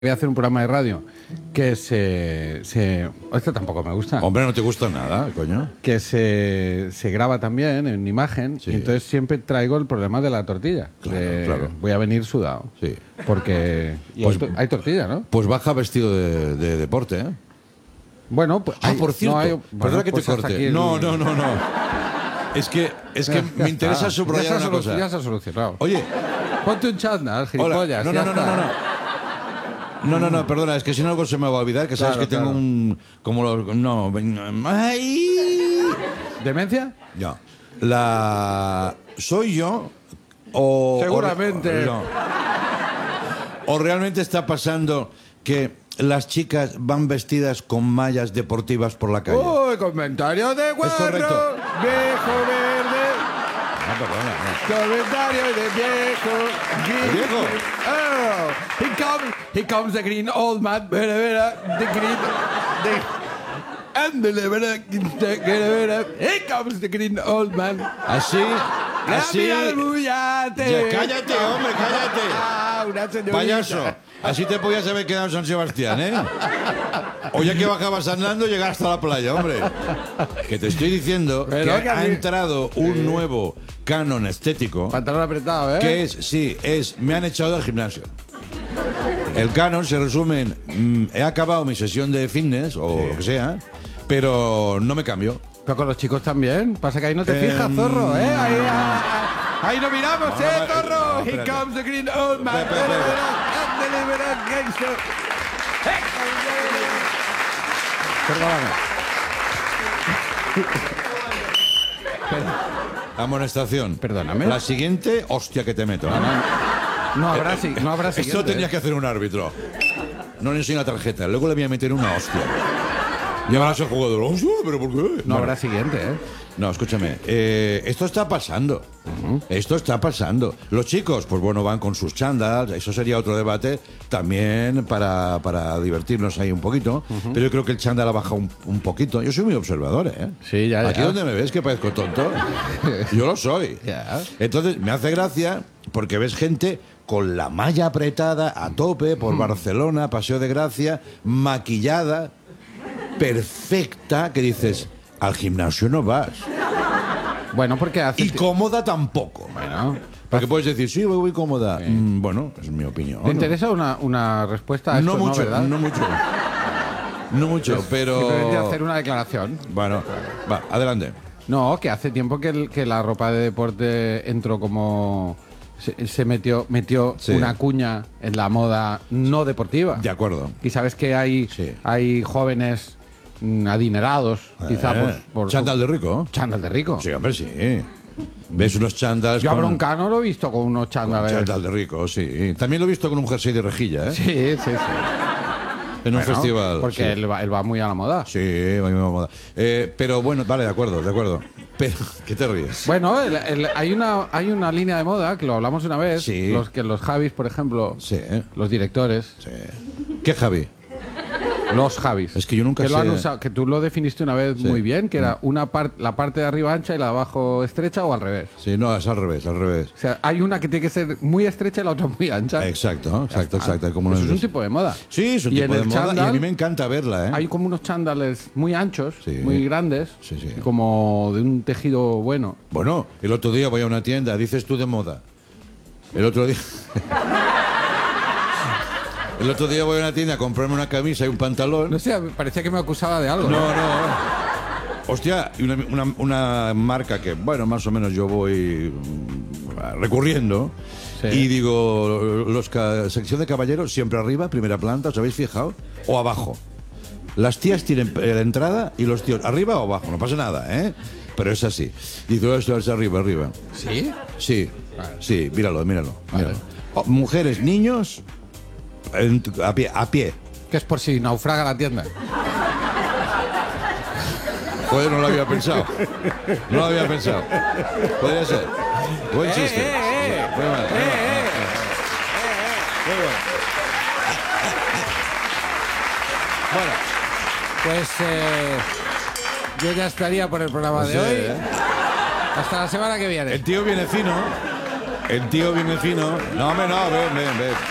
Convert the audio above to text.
Voy a hacer un programa de radio que esto tampoco me gusta. Hombre, no te gusta nada, coño. Que se graba también en imagen. Sí. Y entonces siempre traigo el problema de la tortilla. Claro. Voy a venir sudado. Sí. Porque Pues- hay tortilla, ¿no? Pues baja vestido de deporte, ¿eh? Bueno, pues... Por cierto, perdona que pues te hasta corte. aquí el- No. Es que me interesa subrayar una cosa. Ya se ha solucionado. Oye, Ponte un chándal, hola. gilipollas. No, ya está. No, perdona, es que si no algo se me va a olvidar, que sabes Claro, que tengo claro. un... Como los... No, ¡ay! ¿Demencia? Ya. ¿Soy yo o... Seguramente. O realmente está pasando que las chicas van vestidas con mallas deportivas por la calle? ¡Uy, comentario de guarro! correcto. ¡Viejo verde! No, perdona, Comentario de viejo. ¿Viejo? Oh, here comes the green old man. Vera, the green. Ándale, vera. Here comes the green old man. Así... Mira el bullate. Ya, cállate, hombre, cállate. Ah, una señorita. Payaso, así te podías haber quedado en San Sebastián, ¿eh? O ya que bajabas andando, llegar hasta la playa, hombre. Que te estoy diciendo Pero que que ha a mí- entrado un nuevo canon estético, Pantalón apretado, ¿eh? que me han echado del gimnasio. El canon se resume en, he acabado mi sesión de fitness, o lo que sea, pero no me cambio. Pero con los chicos también. Pasa que ahí no te fijas, zorro, ¿eh? Ahí no miramos, No, no, zorro. no, Here espérate. comes the green old man. Espera. Ándale, verá, gangster. Amonestación. Perdóname. La siguiente, hostia que te meto. No habrá siguiente. Esto tenía que hacer un árbitro. No le enseño la tarjeta, luego le voy a meter una hostia. Y ahora el jugador, hostia, ¿pero por qué? No habrá siguiente, ¿eh? No, escúchame, esto está pasando. Esto está pasando. Los chicos, pues bueno, van con sus chándals, eso sería otro debate también para divertirnos ahí un poquito. Pero yo creo que el chándal ha bajado un poquito. Yo soy muy observador, ¿eh? Sí, ya. Aquí donde me ves que parezco tonto, yo lo soy. Ya. Entonces me hace gracia porque ves gente con la malla apretada a tope por Barcelona, Paseo de Gracia, maquillada, perfecta, que dices, al gimnasio no vas. Bueno, porque hace... Y cómoda tampoco. Bueno, Porque puedes decir, sí, voy cómoda. Bueno, es mi opinión. ¿te interesa una respuesta a esto? No mucho, ¿verdad? no mucho. No mucho, pero... Simplemente hacer una declaración. Bueno, va, adelante. No, que hace tiempo que la ropa de deporte entró como... Se metió Sí. una cuña en la moda no deportiva. De acuerdo. Y sabes que hay jóvenes adinerados, quizá por ¿Chándal de rico? chándal de rico. Sí, hombre, sí. ¿Ves unos chándals Yo a con... Broncano lo he visto con unos chándales. Chándal de rico, sí. También lo he visto con un jersey de rejilla, ¿eh? Sí. En un Bueno, festival. Porque sí. él va muy a la moda. Sí, va muy moda. Pero bueno, vale, de acuerdo. Pero, ¿qué te ríes? Bueno, hay una línea de moda, que lo hablamos una vez, Sí. los Javis, por ejemplo, Sí. los directores, Sí. ¿Qué, Javi? los Javis. Es que yo nunca que lo han sé- usado, que tú lo definiste una vez Sí. muy bien, que era la parte de arriba ancha y la de abajo estrecha o al revés. Sí, no, es al revés. O sea, hay una que tiene que ser muy estrecha y la otra muy ancha. Exacto. Como Eso no es un tipo de moda. Sí, es un Y tipo en de el moda y a chándal mí me encanta verla, ¿eh? Hay como unos chándales muy anchos, Sí. muy grandes, Sí. y como de un tejido bueno. Bueno, el otro día voy a una tienda, dices tú de moda. El otro día... El otro día voy a una tienda a comprarme una camisa y un pantalón. No sé, parecía que me acusaba de algo. No. Hostia, y una marca que, bueno, más o menos yo voy recurriendo. Sí. Y digo, sección de caballeros, siempre arriba, primera planta, ¿os habéis fijado? O abajo. Las tías tienen la entrada y los tíos arriba o abajo, no pasa nada, ¿eh? Pero es así. Digo, esto es arriba. ¿Sí? Sí, Vale. sí, míralo. Vale. Oh, mujeres, niños, a pie. Que es por si naufraga la tienda. Joder, no lo había pensado. Podría ser. Buen chiste. Muy mal. Bueno, pues yo ya estaría por el programa de Sí, hoy. ¿eh? Hasta la semana que viene. El tío viene fino. No, hombre, no, ven.